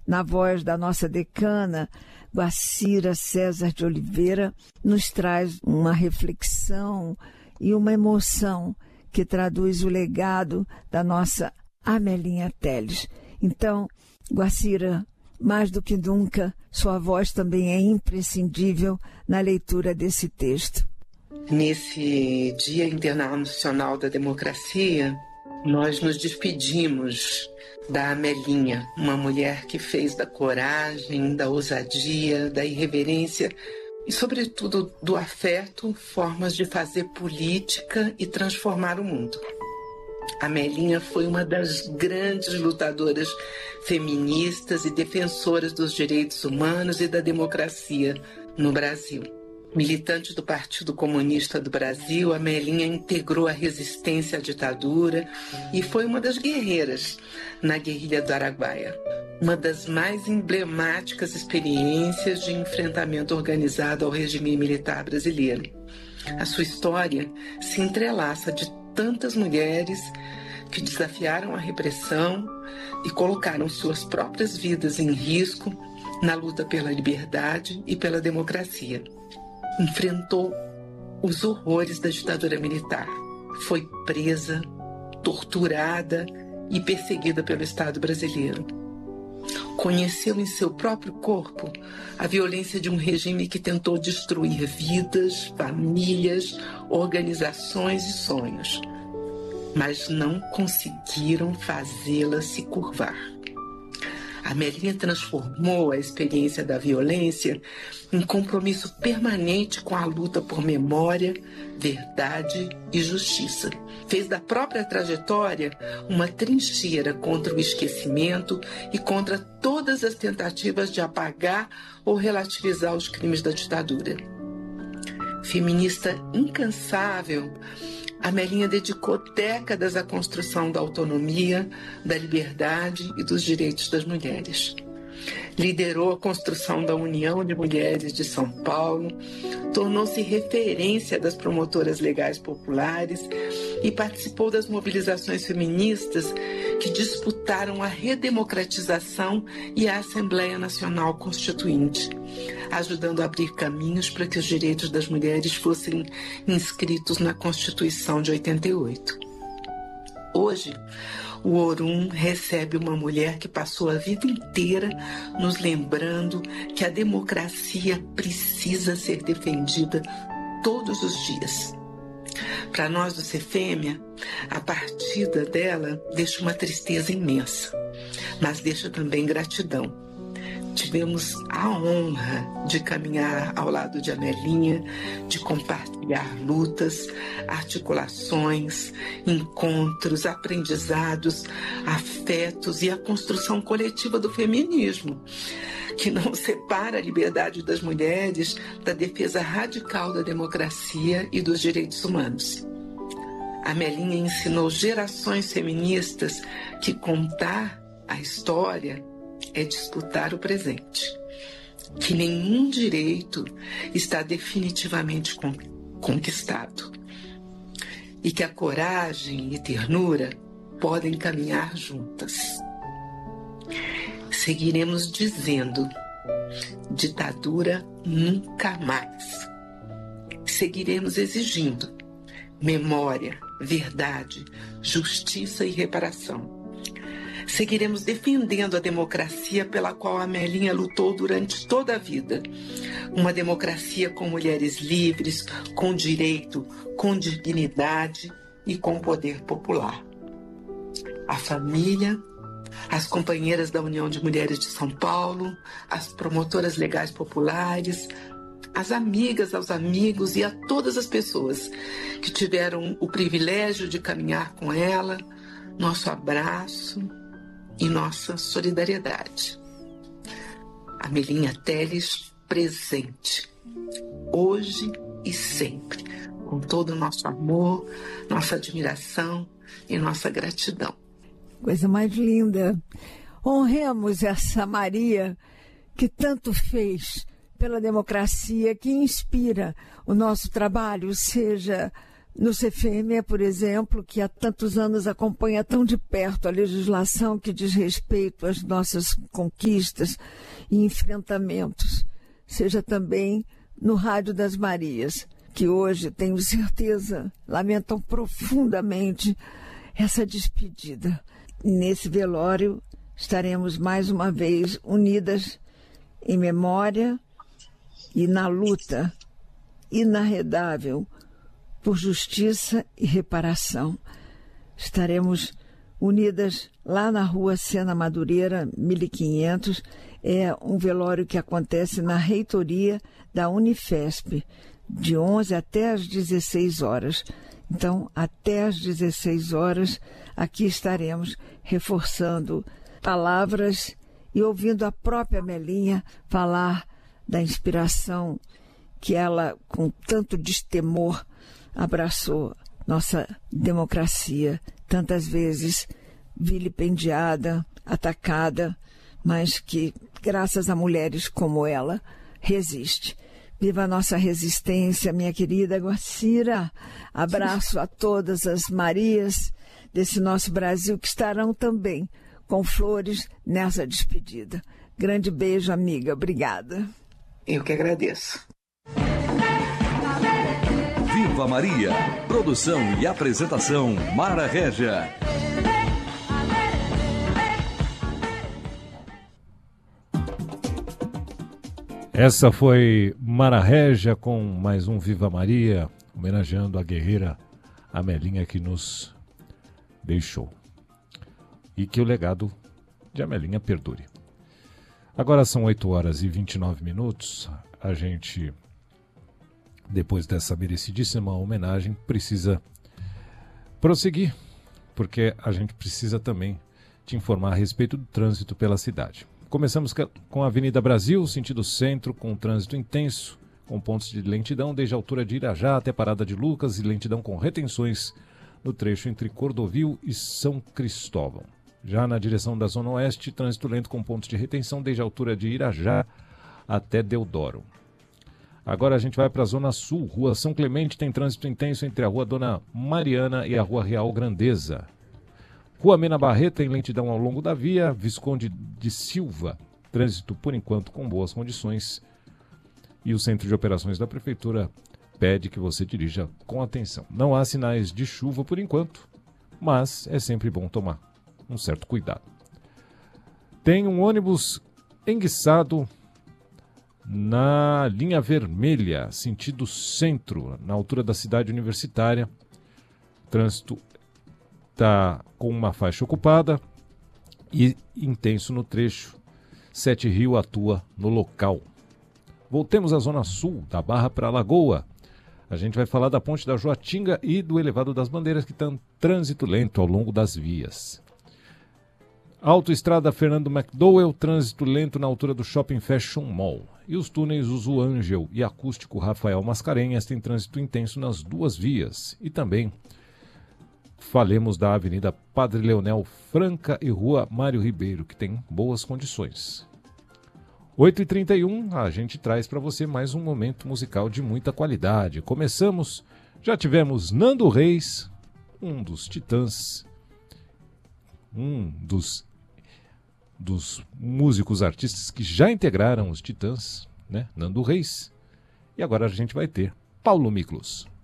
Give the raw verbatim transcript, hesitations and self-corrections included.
na voz da nossa decana, Guacira César de Oliveira, nos traz uma reflexão e uma emoção que traduz o legado da nossa Amelinha Teles. Então, Guacira, mais do que nunca, sua voz também é imprescindível na leitura desse texto. Nesse Dia Internacional da Democracia, nós nos despedimos da Amelinha, uma mulher que fez da coragem, da ousadia, da irreverência e, sobretudo, do afeto, formas de fazer política e transformar o mundo. Amelinha foi uma das grandes lutadoras feministas e defensoras dos direitos humanos e da democracia no Brasil. Militante do Partido Comunista do Brasil, Amelinha integrou a resistência à ditadura e foi uma das guerreiras na guerrilha do Araguaia. Uma das mais emblemáticas experiências de enfrentamento organizado ao regime militar brasileiro. A sua história se entrelaça de tantas mulheres que desafiaram a repressão e colocaram suas próprias vidas em risco na luta pela liberdade e pela democracia. Enfrentou os horrores da ditadura militar. Foi presa, torturada e perseguida pelo Estado brasileiro. Conheceu em seu próprio corpo a violência de um regime que tentou destruir vidas, famílias, organizações e sonhos, mas não conseguiram fazê-la se curvar. Amelinha transformou a experiência da violência em compromisso permanente com a luta por memória, verdade e justiça. Fez da própria trajetória uma trincheira contra o esquecimento e contra todas as tentativas de apagar ou relativizar os crimes da ditadura. Feminista incansável, Amelinha dedicou décadas à construção da autonomia, da liberdade e dos direitos das mulheres. Liderou a construção da União de Mulheres de São Paulo, tornou-se referência das promotoras legais populares e participou das mobilizações feministas que disputaram a redemocratização e a Assembleia Nacional Constituinte, ajudando a abrir caminhos para que os direitos das mulheres fossem inscritos na Constituição de oitenta e oito. Hoje, o Orum recebe uma mulher que passou a vida inteira nos lembrando que a democracia precisa ser defendida todos os dias. Para nós do Cefêmea, a partida dela deixa uma tristeza imensa, mas deixa também gratidão. Tivemos a honra de caminhar ao lado de Amelinha, de compartilhar lutas, articulações, encontros, aprendizados, afetos e a construção coletiva do feminismo, que não separa a liberdade das mulheres da defesa radical da democracia e dos direitos humanos. Amelinha ensinou gerações feministas que contar a história é disputar o presente, que nenhum direito está definitivamente conquistado e que a coragem e ternura podem caminhar juntas. Seguiremos dizendo: ditadura nunca mais. Seguiremos exigindo memória, verdade, justiça e reparação. Seguiremos defendendo a democracia pela qual Amelinha lutou durante toda a vida. Uma democracia com mulheres livres, com direito, com dignidade e com poder popular. A família, as companheiras da União de Mulheres de São Paulo, as promotoras legais populares, as amigas, aos amigos e a todas as pessoas que tiveram o privilégio de caminhar com ela, nosso abraço e nossa solidariedade. Amelinha Teles presente, hoje e sempre, com todo o nosso amor, nossa admiração e nossa gratidão. Coisa mais linda. Honremos essa Maria que tanto fez pela democracia, que inspira o nosso trabalho, seja no C F M, por exemplo, que há tantos anos acompanha tão de perto a legislação que diz respeito às nossas conquistas e enfrentamentos, seja também no Rádio das Marias, que hoje, tenho certeza, lamentam profundamente essa despedida. Nesse velório, estaremos mais uma vez unidas em memória e na luta inarredável por justiça e reparação. Estaremos unidas lá na rua Sena Madureira, mil e quinhentos. É um velório que acontece na reitoria da Unifesp, de onze até às dezesseis horas. Então, até às dezesseis horas, aqui estaremos reforçando palavras e ouvindo a própria Melinha falar da inspiração que ela, com tanto destemor, abraçou nossa democracia, tantas vezes vilipendiada, atacada, mas que, graças a mulheres como ela, resiste. Viva a nossa resistência, minha querida Guacira. Abraço a todas as Marias desse nosso Brasil que estarão também com flores nessa despedida. Grande beijo, amiga. Obrigada. Eu que agradeço. Viva Maria. Produção e apresentação Mara Régia. Essa foi Mara Régia com mais um Viva Maria, homenageando a guerreira Amelinha que nos deixou. E que o legado de Amelinha perdure. Agora são oito horas e vinte e nove minutos. A gente, depois dessa merecidíssima homenagem, precisa prosseguir, porque a gente precisa também te informar a respeito do trânsito pela cidade. Começamos com a Avenida Brasil, sentido centro, com trânsito intenso, com pontos de lentidão desde a altura de Irajá até Parada de Lucas e lentidão com retenções no trecho entre Cordovil e São Cristóvão. Já na direção da Zona Oeste, trânsito lento com pontos de retenção desde a altura de Irajá até Deodoro. Agora a gente vai para a Zona Sul. Rua São Clemente tem trânsito intenso entre a Rua Dona Mariana e a Rua Real Grandeza. Rua Mena Barreto tem lentidão ao longo da via. Visconde de Silva, trânsito por enquanto com boas condições. E o Centro de Operações da Prefeitura pede que você dirija com atenção. Não há sinais de chuva por enquanto, mas é sempre bom tomar um certo cuidado. Tem um ônibus enguiçado na linha vermelha, sentido centro, na altura da cidade universitária. Trânsito está com uma faixa ocupada e intenso no trecho. Sete Rio atua no local. Voltemos à zona sul, da Barra para a Lagoa. A gente vai falar da Ponte da Joatinga e do Elevado das Bandeiras, que estão trânsito lento ao longo das vias. Autoestrada Fernando McDowell, trânsito lento na altura do Shopping Fashion Mall. E os túneis Uso Ângel e Acústico Rafael Mascarenhas têm trânsito intenso nas duas vias. E também falemos da Avenida Padre Leonel Franca e Rua Mário Ribeiro, que tem boas condições. oito e trinta e um, a gente traz para você mais um momento musical de muita qualidade. Começamos, já tivemos Nando Reis, um dos Titãs, um dos, dos músicos artistas que já integraram os Titãs, né? Nando Reis. E agora a gente vai ter Paulo Miklos.